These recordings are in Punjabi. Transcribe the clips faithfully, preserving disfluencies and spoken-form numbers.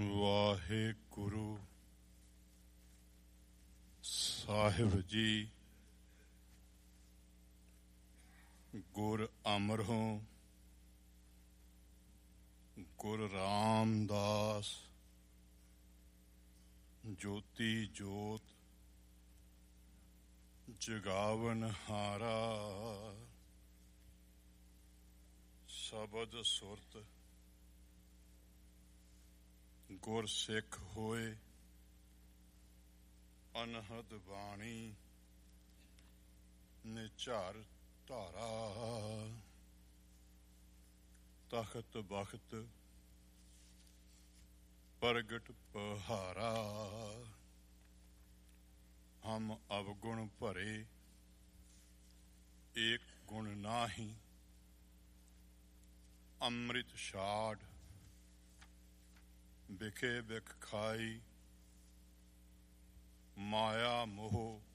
ਵਾਹਿਗੁਰੂ ਸਾਹਿਬ ਜੀ ਗੁਰ ਅਮਰੋਂ ਗੁਰ ਰਾਮਦਾਸ ਜੋਤੀ ਜੋਤ ਜਗਾਵਨ ਹਾਰਾ ਸ਼ਬਦ ਸੁਰਤ ਗੁਰ ਸਿੱਖ ਹੋਏ ਅਨਹਦ ਬਾਣੀ ਨਿਝਾਰ ਧਾਰਾ ਤਖਤ ਬਖਤ ਪ੍ਰਗਟ ਪਹਾਰਾ ਹਮ ਅਵਗੁਣ ਭਰੇ ਏਕ ਗੁਣ ਨਾਹੀ ਅੰਮ੍ਰਿਤ ਛਾੜ ਬਿਖੇ ਬਿਖ ਖਾਈ ਮਾਇਆ ਮੋਹ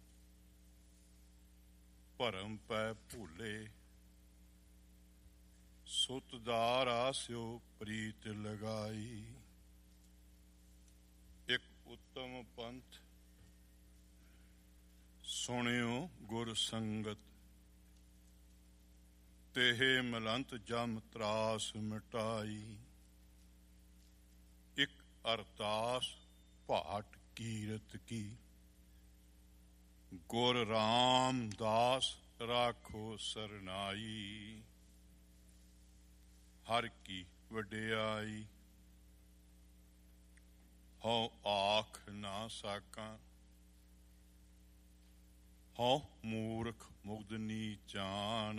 ਭਰਮ ਪੈ ਭੂਲੇ ਸੁਤਦਾਰ ਆਸਿਓ ਪ੍ਰੀਤ ਲਗਾਈ ਇੱਕ ਉੱਤਮ ਪੰਥ ਸੁਣਿਓ ਗੁਰ ਸੰਗਤ ਤੇਹ ਮਲੰਤ ਜਮ ਤਰਾਸ ਮਿਟਾਈ ਇੱਕ ਅਰਦਾਸ ਭਾਟ ਕੀਰਤ ਕੀ ਗੁਰ ਰਾਮਦਾਸ ਰਾਖੋ ਸਰਨਾਈ ਹਰ ਕੀ ਵਡਿਆਈ ਹਉ ਆਖ ਨਾ ਸਾਕਾਂ ਹਉ ਮੂਰਖ ਮੁਗਧਨੀ ਜਾਨ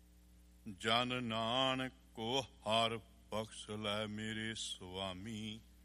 ਜਨ ਨਾਨਕ ਕੋ ਹਰ ਬਖਸ਼ ਲੈ ਮੇਰੇ ਸੁਆਮੀ